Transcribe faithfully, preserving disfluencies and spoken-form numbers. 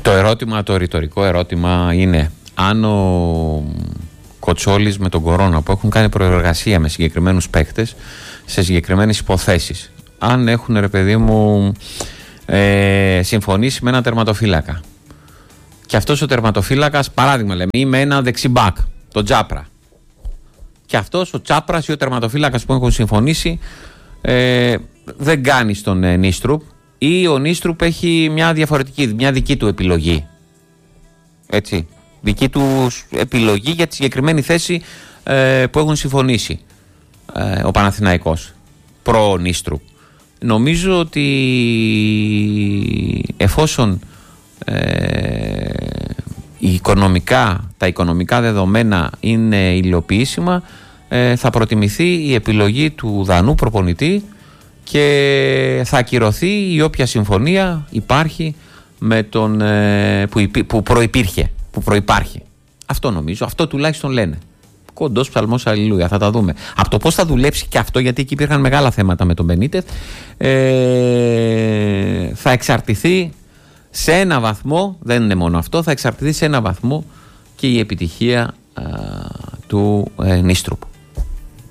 Το ερώτημα, το ρητορικό ερώτημα είναι αν ο Κοτσόλης με τον Κορώνα, που έχουν κάνει προεργασία με συγκεκριμένους παίκτες σε συγκεκριμένες υποθέσεις, αν έχουν, ρε παιδί μου, ε, συμφωνήσει με ένα τερματοφύλακα, και αυτός ο τερματοφύλακας, παράδειγμα λέμε, ή με ένα δεξιμπάκ, τον Τσάπρα, και αυτός ο Τσάπρας ή ο τερματοφύλακας που έχουν συμφωνήσει ε, δεν κάνει στον ε, Νίστρουπ, ή ο Νίστρουπ έχει μια διαφορετική, μια δική του επιλογή, έτσι, δική του επιλογή για τη συγκεκριμένη θέση ε, που έχουν συμφωνήσει ε, ο Παναθηναϊκός προ Νίστρουπ. Νομίζω ότι εφόσον ε, οι οικονομικά, τα οικονομικά δεδομένα είναι υλοποιήσιμα, ε, θα προτιμηθεί η επιλογή του Δανού προπονητή και θα ακυρωθεί η όποια συμφωνία υπάρχει με τον, ε, που, υπή, που προϋπήρχε, που προϋπάρχει. Αυτό νομίζω, αυτό τουλάχιστον λένε. Κοντός ψαλμός αλληλούια, θα τα δούμε. Από το πώς θα δουλέψει και αυτό, γιατί εκεί υπήρχαν μεγάλα θέματα με τον Μπενίτεθ, ε, θα εξαρτηθεί σε ένα βαθμό, δεν είναι μόνο αυτό, θα εξαρτηθεί σε ένα βαθμό και η επιτυχία α, του ε, Νίστρουπ.